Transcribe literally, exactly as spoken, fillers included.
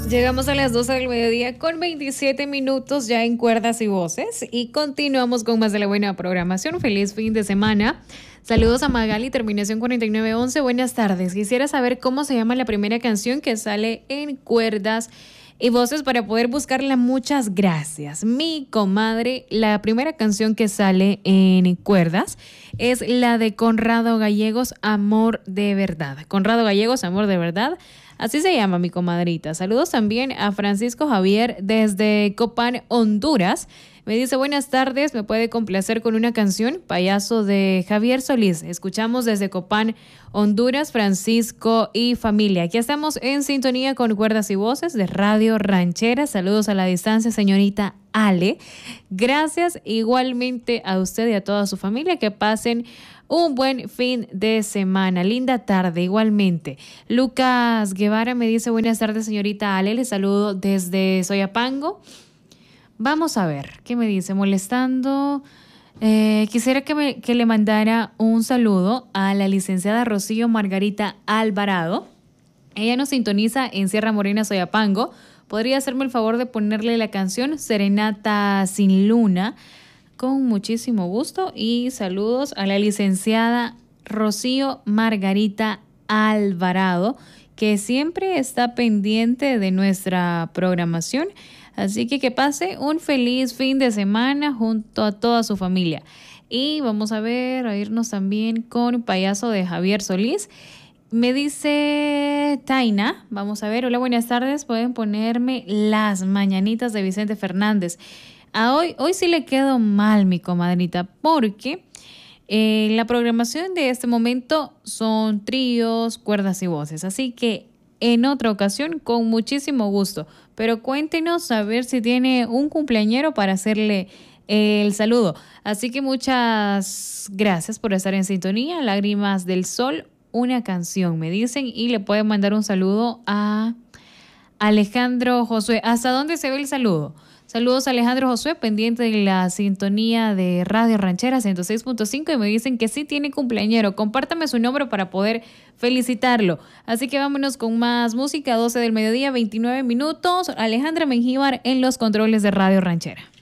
Llegamos a las doce del mediodía con veintisiete minutos ya en Cuerdas y Voces y continuamos con más de la buena programación. Feliz fin de semana. Saludos a Magali, terminación cuarenta y nueve once. Buenas tardes. Quisiera saber cómo se llama la primera canción que sale en Cuerdas y Voces para poder buscarla. Muchas gracias. Mi comadre, la primera canción que sale en Cuerdas es la de Conrado Gallegos, Amor de Verdad. Conrado Gallegos, Amor de Verdad. Así se llama mi comadrita. Saludos también a Francisco Javier desde Copán, Honduras. Me dice, buenas tardes, me puede complacer con una canción, Payaso de Javier Solís. Escuchamos desde Copán, Honduras, Francisco y familia. Aquí estamos en sintonía con Cuerdas y Voces de Radio Ranchera. Saludos a la distancia, señorita Ale. Gracias igualmente a usted y a toda su familia. Que pasen un buen fin de semana. Linda tarde, igualmente. Lucas Guevara me dice, buenas tardes, señorita Ale. Le saludo desde Soyapango. Vamos a ver, ¿qué me dice? Molestando. Eh, quisiera que, me, que le mandara un saludo a la licenciada Rocío Margarita Alvarado. Ella nos sintoniza en Sierra Morena, Soyapango. ¿Podría hacerme el favor de ponerle la canción Serenata sin Luna? Con muchísimo gusto y saludos a la licenciada Rocío Margarita Alvarado, que siempre está pendiente de nuestra programación. Así que que pase un feliz fin de semana junto a toda su familia. Y vamos a ver, a irnos también con Payaso de Javier Solís. Me dice Taina, vamos a ver, hola, buenas tardes, pueden ponerme Las Mañanitas de Vicente Fernández. A hoy, hoy sí le quedo mal, mi comadrita, porque eh, la programación de este momento son tríos, cuerdas y voces. Así que en otra ocasión, con muchísimo gusto. Pero cuéntenos a ver si tiene un cumpleañero para hacerle el saludo. Así que muchas gracias por estar en sintonía. Lágrimas del Sol, una canción, me dicen. Y le pueden mandar un saludo a Alejandro Josué. ¿Hasta dónde se ve el saludo? Saludos a Alejandro Josué, pendiente de la sintonía de Radio Ranchera ciento seis punto cinco, y me dicen que sí tiene cumpleañero. Compártame su nombre para poder felicitarlo. Así que vámonos con más música. doce del mediodía, veintinueve minutos. Alejandra Mengíbar en los controles de Radio Ranchera.